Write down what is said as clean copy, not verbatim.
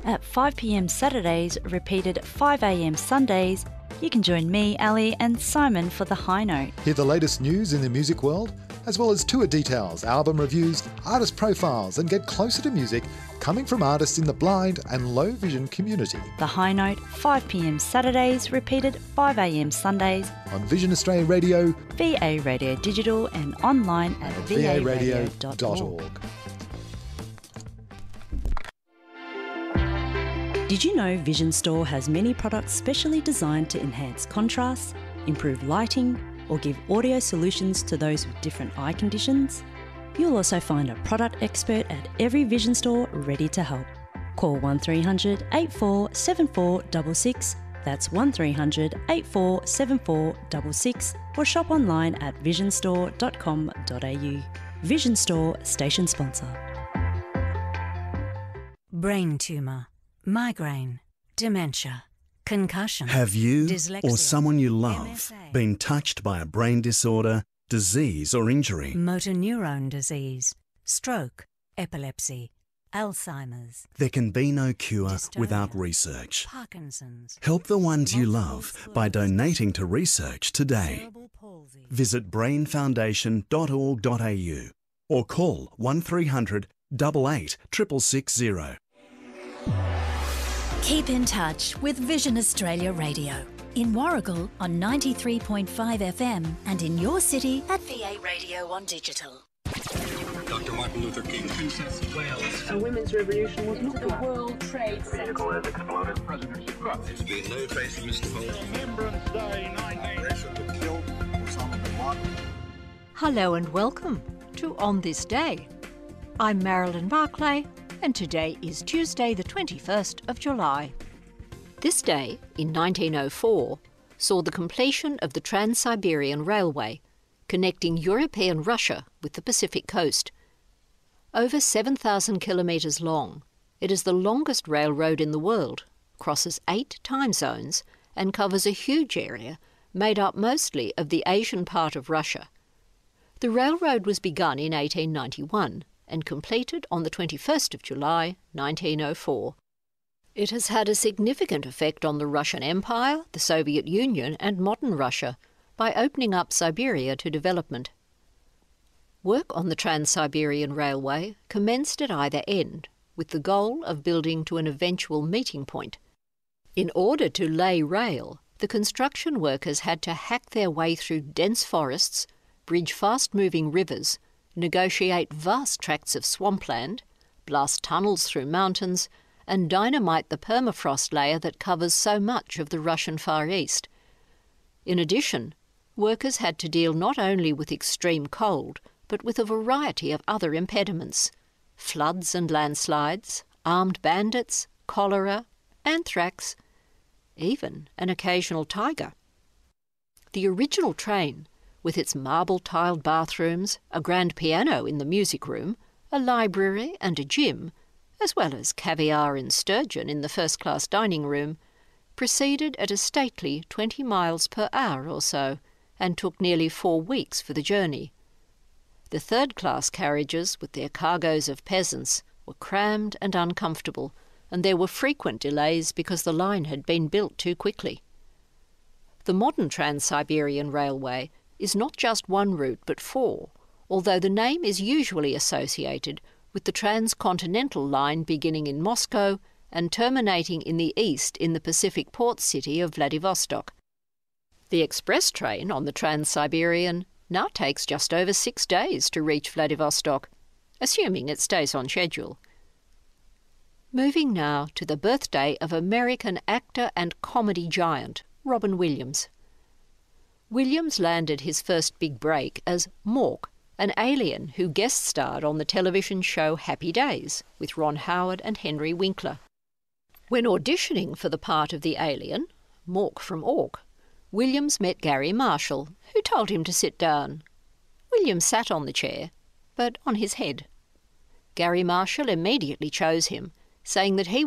At 5 p.m. Saturdays, repeated at 5 a.m. Sundays, you can join me, Ali, and Simon for The High Note. Hear the latest news in the music world, as well as tour details, album reviews, artist profiles, and get closer to music coming from artists in the blind and low vision community. The High Note, 5 p.m. Saturdays, repeated 5 a.m. Sundays On Vision Australia Radio, VA Radio Digital, and online at varadio.org. Did you know Vision Store has many products specially designed to enhance contrast, improve lighting, or give audio solutions to those with different eye conditions? You'll also find a product expert at every Vision Store ready to help. Call 1300 847466, that's 1300 847466, or shop online at visionstore.com.au. Vision Store station sponsor. Brain tumour, migraine, dementia, concussion. Have you dyslexia, or someone you love MSA, been touched by a brain disorder, disease or injury? motor neurone disease, stroke, epilepsy, Alzheimer's, There can be no cure dystonia, without research. Parkinson's, Help the ones you multiple love by sclerosis, donating to research today. cerebral palsy. Visit brainfoundation.org.au or call 1300 88 660. Keep in touch with Vision Australia Radio. In Warragul on 93.5 FM and in your city at VA Radio on digital. Dr. Martin Luther King, Princess of Wales. A women's revolution was not the World Trade Center. Vehicle has exploded. President Trump. There's been no trace of Mr. Foley. Remembrance Day 19. Russia killed Osama bin Laden. Hello and welcome to On This Day. I'm Marilyn Barclay, and today is Tuesday the 21st of July. This day, in 1904, saw the completion of the Trans-Siberian Railway, connecting European Russia with the Pacific coast. Over 7,000 kilometres long, it is the longest railroad in the world, crosses 8 time zones, and covers a huge area made up mostly of the Asian part of Russia. The railroad was begun in 1891 and completed on the 21st of July 1904. It has had a significant effect on the Russian Empire, the Soviet Union and modern Russia by opening up Siberia to development. Work on the Trans-Siberian Railway commenced at either end, with the goal of building to an eventual meeting point. In order to lay rail, the construction workers had to hack their way through dense forests, bridge fast-moving rivers, negotiate vast tracts of swampland, blast tunnels through mountains, and dynamite the permafrost layer that covers so much of the Russian Far East. In addition, workers had to deal not only with extreme cold, but with a variety of other impediments: floods and landslides, armed bandits, cholera, anthrax, even an occasional tiger. The original train, with its marble-tiled bathrooms, a grand piano in the music room, a library and a gym, as well as caviar and sturgeon in the first-class dining room, proceeded at a stately 20 miles per hour or so, and took nearly 4 weeks for the journey. The third-class carriages, with their cargoes of peasants, were crammed and uncomfortable, and there were frequent delays because the line had been built too quickly. The modern Trans-Siberian Railway is not just one route but 4, although the name is usually associated with the transcontinental line beginning in Moscow and terminating in the east in the Pacific port city of Vladivostok. The express train on the Trans-Siberian now takes just over 6 days to reach Vladivostok, assuming it stays on schedule. Moving now to the birthday of American actor and comedy giant Robin Williams. Williams landed his first big break as Mork, an alien who guest-starred on the television show Happy Days with Ron Howard and Henry Winkler. When auditioning for the part of the alien, Mork from Ork, Williams met Gary Marshall, who told him to sit down. Williams sat on the chair, but on his head. Gary Marshall immediately chose him, saying that he